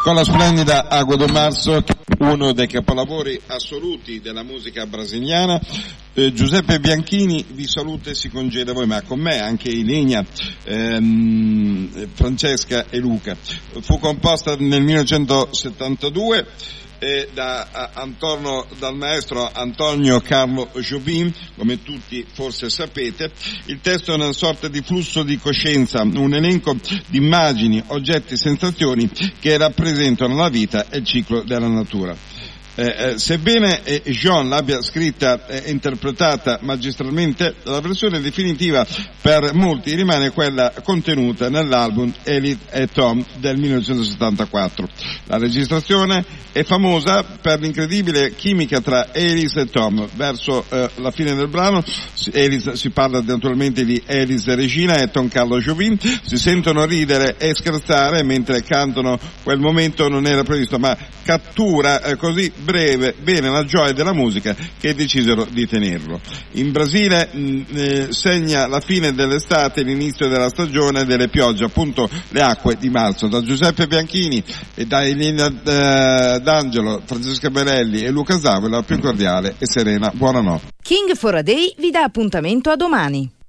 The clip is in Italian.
Con la splendida Água do Março, uno dei capolavori assoluti della musica brasiliana, Giuseppe Bianchini vi saluta e si congeda voi, ma con me anche Ilenia, Francesca e Luca. Fu composta nel 1972 dal maestro Antonio Carlo Jobim, come tutti forse sapete. Il testo è una sorta di flusso di coscienza, un elenco di immagini, oggetti, sensazioni che rappresentano la vita e il ciclo della natura. Sebbene Jean l'abbia scritta e interpretata magistralmente, la versione definitiva per molti rimane quella contenuta nell'album Elise e Tom del 1974. La registrazione è famosa per l'incredibile chimica tra Elise e Tom. Verso la fine del brano Elise, si parla naturalmente di Elise Regina e Tom Carlo Jobim, si sentono ridere e scherzare mentre cantano. Quel momento non era previsto, ma cattura così breve bene la gioia della musica che decisero di tenerlo. In Brasile segna la fine dell'estate, l'inizio della stagione delle piogge, appunto le acque di marzo. Da Giuseppe Bianchini e da Elena D'Angelo, Francesca Berelli e Luca Zavo, la più cordiale e serena buonanotte. King for a Day vi dà appuntamento a domani.